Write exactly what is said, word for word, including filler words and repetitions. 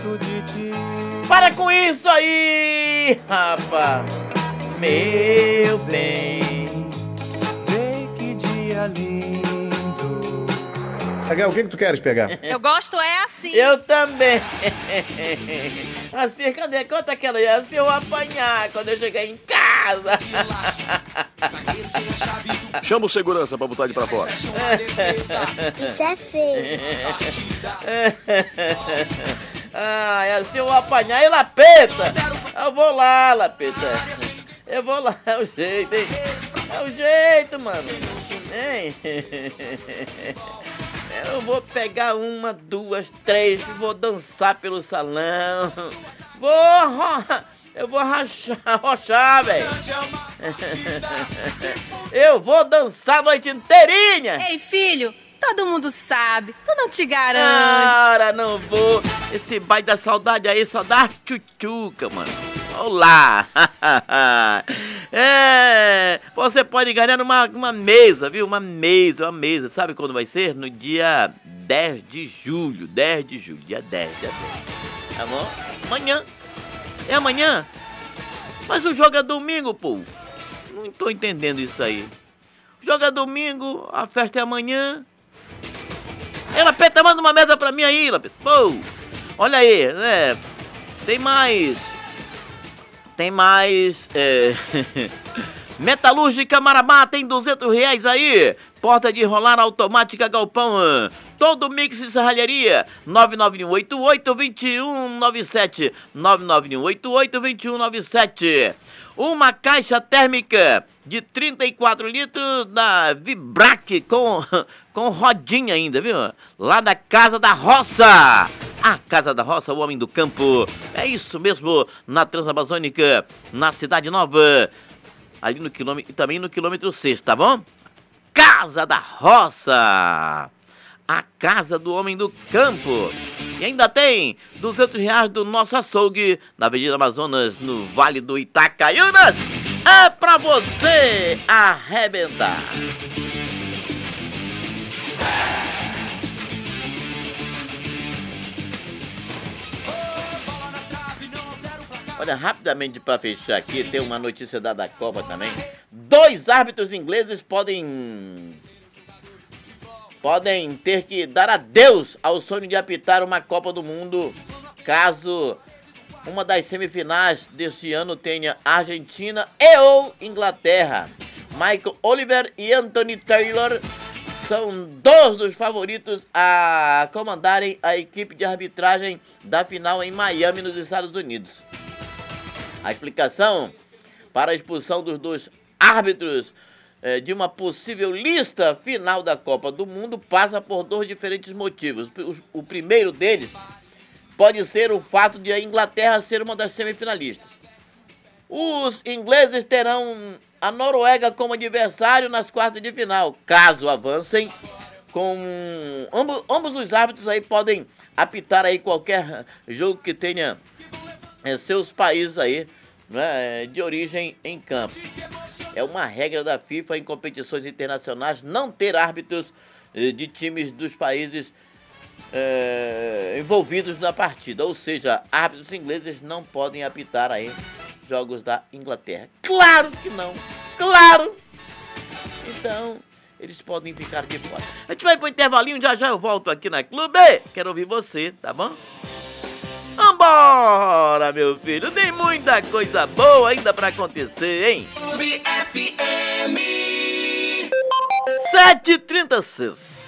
Para com isso aí, rapaz. Meu bem. Vê que dia lindo. Raquel, o que que tu queres pegar? Eu gosto é assim. Eu também. Assim, cadê? Conta aquela aí. Assim eu apanhar quando eu chegar em casa. Chama o segurança pra botar ele pra fora. Isso é feio. Ah, assim eu apanhar e Lapeta. Eu vou lá, Lapeta. Eu vou lá, é o jeito, hein? É o jeito, mano. Hein? Eu vou pegar uma, duas, três, vou dançar pelo salão. Vou, eu vou rachar, rochar, velho. Eu vou dançar a noite inteirinha. Ei, filho, todo mundo sabe. Tu não te garante. Cara, não vou. Esse baile da saudade aí só dá tchutchuca, mano. Olá! É, você pode ganhar numa uma mesa, viu? Uma mesa, uma mesa. Sabe quando vai ser? No dia dez de julho. dez de julho, dia dez, dia dez. Tá bom? Amanhã. É amanhã? Mas o jogo é domingo, pô. Não tô entendendo isso aí. O jogo é domingo, a festa é amanhã. Ei, Lapeta, manda uma mesa pra mim aí, Lapeta. Pô, olha aí, né? Tem mais... Tem mais... É... Metalúrgica Marabá tem duzentos reais aí. Porta de rolar automática Galpão. Todo mix de serralheria. nove nove um oito oito, dois um nove sete. nove nove um oito oito, dois um nove sete. Uma caixa térmica de trinta e quatro litros da Vibrac com, com rodinha ainda, viu? Lá da Casa da Roça. A Casa da Roça, o homem do campo. É isso mesmo, na Transamazônica, na Cidade Nova. Ali no quilômetro e também no quilômetro seis, tá bom? Casa da Roça. A Casa do Homem do Campo. E ainda tem duzentos reais do nosso açougue na Avenida Amazonas, no Vale do Itacaiunas. É pra você arrebentar. Olha, rapidamente para fechar aqui, tem uma notícia da, da Copa também. Dois árbitros ingleses podem... podem ter que dar adeus ao sonho de apitar uma Copa do Mundo caso uma das semifinais deste ano tenha Argentina e ou Inglaterra. Michael Oliver e Anthony Taylor são dois dos favoritos a comandarem a equipe de arbitragem da final em Miami, nos Estados Unidos. A explicação para a expulsão dos dois árbitros eh, de uma possível lista final da Copa do Mundo passa por dois diferentes motivos. O, o primeiro deles pode ser o fato de a Inglaterra ser uma das semifinalistas. Os ingleses terão a Noruega como adversário nas quartas de final. Caso avancem, com ambos, ambos os árbitros aí podem apitar aí qualquer jogo que tenha é, seus países aí, né, de origem em campo. É uma regra da FIFA em competições internacionais não ter árbitros eh, de times dos países eh, envolvidos na partida. Ou seja, árbitros ingleses não podem apitar aí jogos da Inglaterra. Claro que não! Claro! Então, eles podem ficar de fora. A gente vai pro intervalinho, já já eu volto aqui na Clube. Quero ouvir você, tá bom? Vambora, meu filho, tem muita coisa boa ainda pra acontecer, hein? Clube F M. sete e trinta e seis.